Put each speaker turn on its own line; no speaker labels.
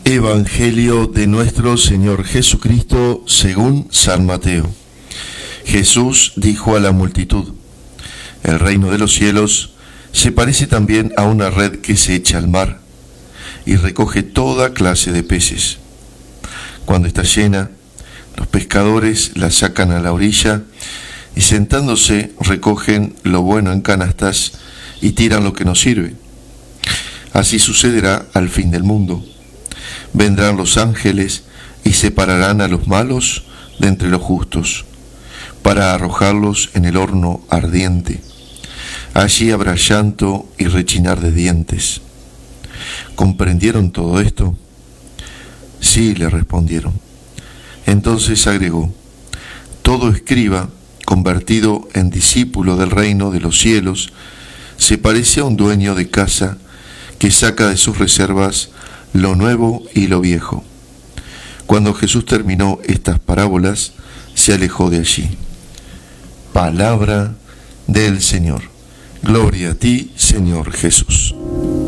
Evangelio de nuestro Señor Jesucristo según San Mateo. Jesús dijo a la multitud: el reino de los cielos se parece también a una red que se echa al mar y recoge toda clase de peces. Cuando está llena, los pescadores la sacan a la orilla y sentándose recogen lo bueno en canastas y tiran lo que no sirve. Así sucederá al fin del mundo. Vendrán los ángeles y separarán a los malos de entre los justos, para arrojarlos en el horno ardiente. Allí habrá llanto y rechinar de dientes. ¿Comprendieron todo esto? Sí, le respondieron. Entonces agregó: todo escriba, convertido en discípulo del reino de los cielos, se parece a un dueño de casa que saca de sus reservas lo nuevo y lo viejo. Cuando Jesús terminó estas parábolas, se alejó de allí. Palabra del Señor. Gloria a ti, Señor Jesús.